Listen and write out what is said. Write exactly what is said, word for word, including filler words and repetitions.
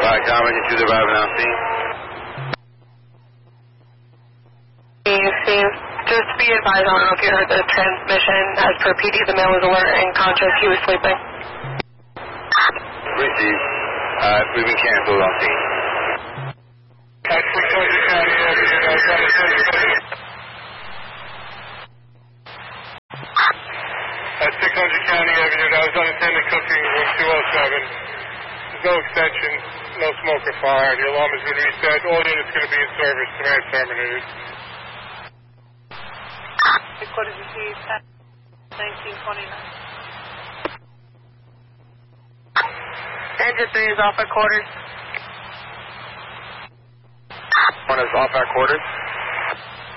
Alright, Tom, I get you the arrival now, see? Just be advised, I don't know if you heard the transmission. As per P D, the male was alert and conscious. He was sleeping. Received. Uh, we've been canceled on scene. At six hundred County Avenue, I was on the At six hundred County Avenue, I was unattended cooking room two oh seven. There's no extension, no smoker fire. The alarm has been reset. All units going to be in service. Command terminated. Quarters received, nineteen twenty-nine. Engine three is off at quarters. One is off at quarters.